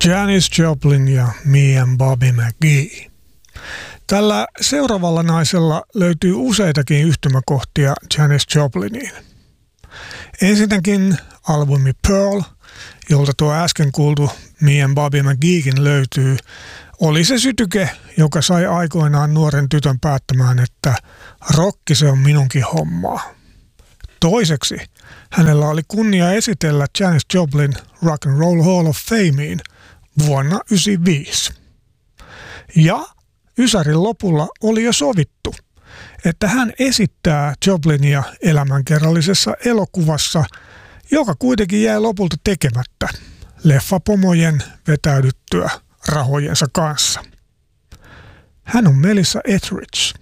Janis Joplin ja Me and Bobby McGee. Tällä seuraavalla naisella löytyy useitakin yhtymäkohtia Janis Jopliniin. Ensinnäkin albumi Pearl, jolta tuo äsken kuultu Me and Bobby McGeekin löytyy, oli se sytyke, joka sai aikoinaan nuoren tytön päättämään, että rokki se on minunkin hommaa. Toiseksi hänellä oli kunnia esitellä Janis Joplin Rock and Roll Hall of Fameen vuonna 1995. Ja ysärin lopulla oli jo sovittu, että hän esittää Joplinia elämänkerrallisessa elokuvassa, joka kuitenkin jäi lopulta tekemättä leffapomojen vetäydyttyä rahojensa kanssa. Hän on Melissa Etheridge.